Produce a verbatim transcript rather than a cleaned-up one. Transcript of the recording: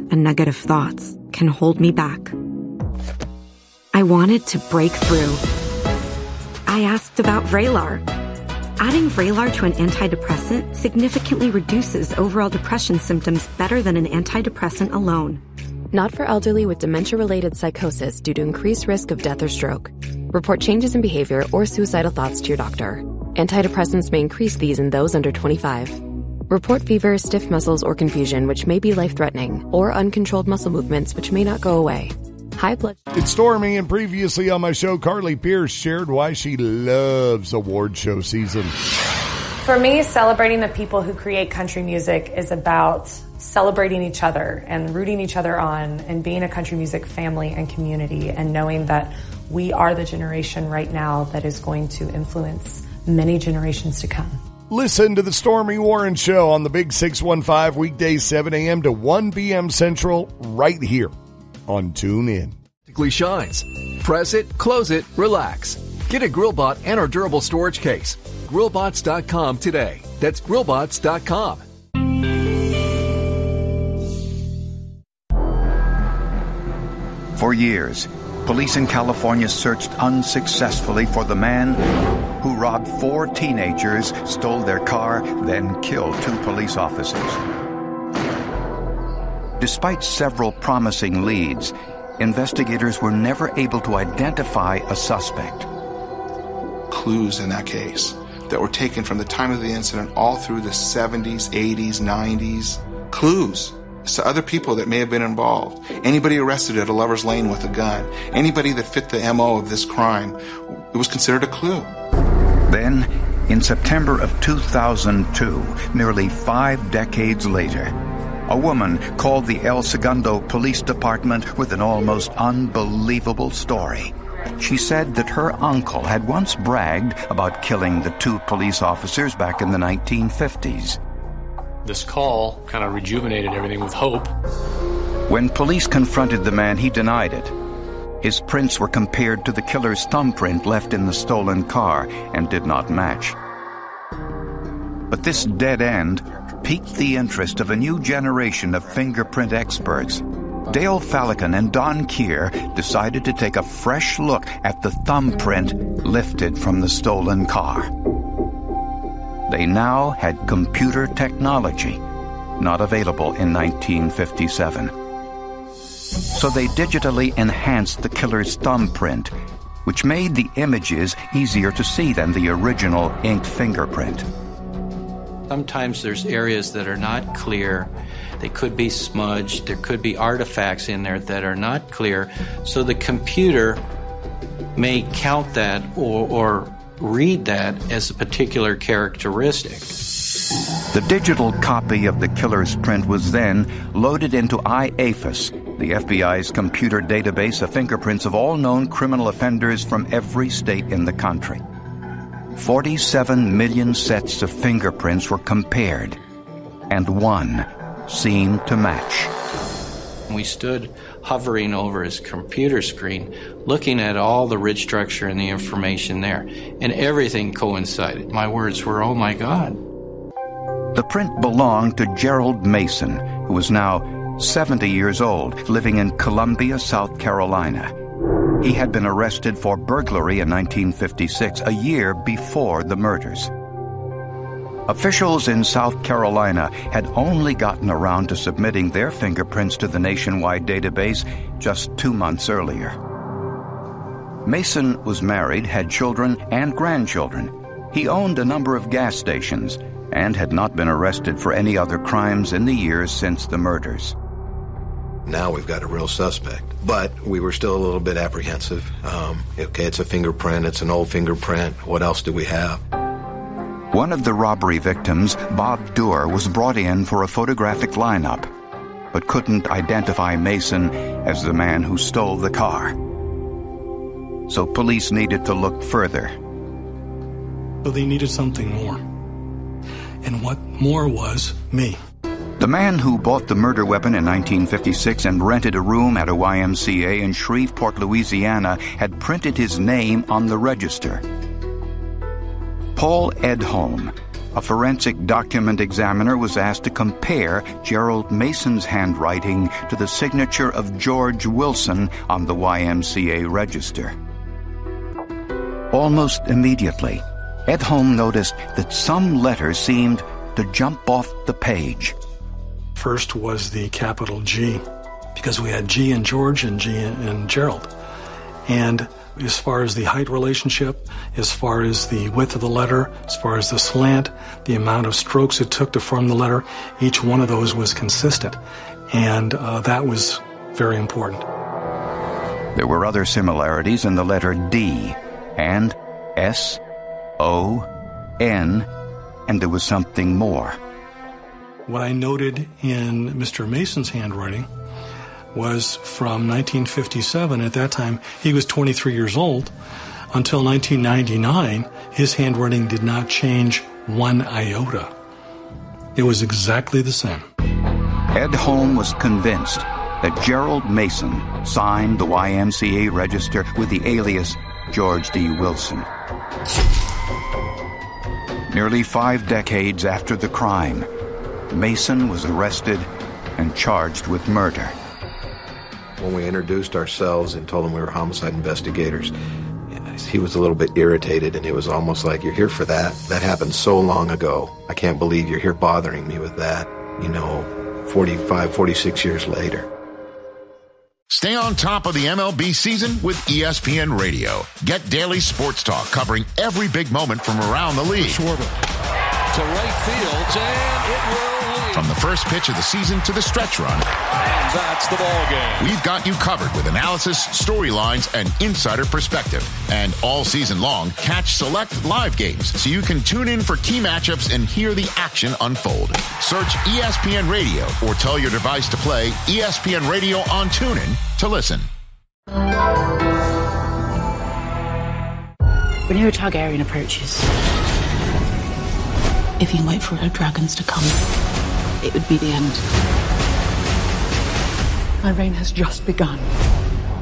and negative thoughts can hold me back. I wanted to break through. I asked about Vraylar. Adding Vraylar to an antidepressant significantly reduces overall depression symptoms better than an antidepressant alone. Not for elderly with dementia-related psychosis due to increased risk of death or stroke. Report changes in behavior or suicidal thoughts to your doctor. Antidepressants may increase these in those under twenty-five. Report fever, stiff muscles, or confusion, which may be life-threatening, or uncontrolled muscle movements, which may not go away. High blood... It's Stormy, and previously on my show, Carly Pierce shared why she loves award show season. For me, celebrating the people who create country music is about celebrating each other and rooting each other on and being a country music family and community and knowing that we are the generation right now that is going to influence many generations to come. Listen to the Stormy Warren Show on the Big six one five, weekdays seven a.m. to one p.m. Central, right here on TuneIn. Shines. Press it, close it, relax. Get a GrillBot and our durable storage case. grill bots dot com today. That's grill bots dot com. For years, police in California searched unsuccessfully for the man who robbed four teenagers, stole their car, then killed two police officers. Despite several promising leads, investigators were never able to identify a suspect. Clues in that case that were taken from the time of the incident all through the seventies, eighties, nineties. Clues to other people that may have been involved. Anybody arrested at a lover's lane with a gun. Anybody that fit the M O of this crime. It was considered a clue. Then, in September of two thousand two, nearly five decades later, a woman called the El Segundo Police Department with an almost unbelievable story. She said that her uncle had once bragged about killing the two police officers back in the nineteen fifties. This call kind of rejuvenated everything with hope. When police confronted the man, he denied it. His prints were compared to the killer's thumbprint left in the stolen car and did not match. But this dead end piqued the interest of a new generation of fingerprint experts. Dale Falcon and Don Keir decided to take a fresh look at the thumbprint lifted from the stolen car. They now had computer technology, not available in nineteen fifty-seven. So they digitally enhanced the killer's thumbprint, which made the images easier to see than the original inked fingerprint. Sometimes there's areas that are not clear. They could be smudged. There could be artifacts in there that are not clear. So the computer may count that or, or read that as a particular characteristic. The digital copy of the killer's print was then loaded into I A F I S, the F B I's computer database of fingerprints of all known criminal offenders from every state in the country. forty-seven million sets of fingerprints were compared, and one seemed to match. We stood hovering over his computer screen, looking at all the rich structure and the information there, and everything coincided. My words were, "Oh my God." The print belonged to Gerald Mason, who was now seventy years old, living in Columbia, South Carolina. He had been arrested for burglary in nineteen fifty-six, a year before the murders. Officials in South Carolina had only gotten around to submitting their fingerprints to the nationwide database just two months earlier. Mason was married, had children and grandchildren. He owned a number of gas stations and had not been arrested for any other crimes in the years since the murders. Now we've got a real suspect, but we were still a little bit apprehensive. Um, okay, it's a fingerprint, it's an old fingerprint. What else do we have? One of the robbery victims, Bob Doerr, was brought in for a photographic lineup, but couldn't identify Mason as the man who stole the car. So police needed to look further. So they needed something more. And what more was me. The man who bought the murder weapon in nineteen fifty-six and rented a room at a Y M C A in Shreveport, Louisiana, had printed his name on the register. Paul Edholm, A forensic document examiner was asked to compare Gerald Mason's handwriting to the signature of George Wilson on the Y M C A register. Almost immediately, Edholm noticed that some letters seemed to jump off the page. First was the capital G, because we had G in George and G in Gerald. And as far as the height relationship, as far as the width of the letter, as far as the slant, the amount of strokes it took to form the letter, each one of those was consistent. And uh, that was very important. There were other similarities in the letter D and S, O, N, and there was something more. What I noted in Mister Mason's handwriting was from nineteen fifty-seven. At that time, he was twenty-three years old. Until nineteen ninety-nine, his handwriting did not change one iota. It was exactly the same. Edholm was convinced that Gerald Mason signed the Y M C A register with the alias George D. Wilson. Nearly five decades after the crime, Mason was arrested and charged with murder. When we introduced ourselves and told him we were homicide investigators, he was a little bit irritated, and it was almost like, you're here for that? That happened so long ago. I can't believe you're here bothering me with that, you know, forty-five, forty-six years later. Stay on top of the M L B season with E S P N Radio. Get daily sports talk covering every big moment from around the league. Schwarber to right field, and it will lead. From the first pitch of the season to the stretch run. And that's the ball game. We've got you covered with analysis, storylines, and insider perspective. And all season long, catch select live games so you can tune in for key matchups and hear the action unfold. Search E S P N Radio or tell your device to play E S P N Radio on TuneIn to listen. Rhaenyra Targaryen approaches. If you wait for her dragons to come, it would be the end. My reign has just begun.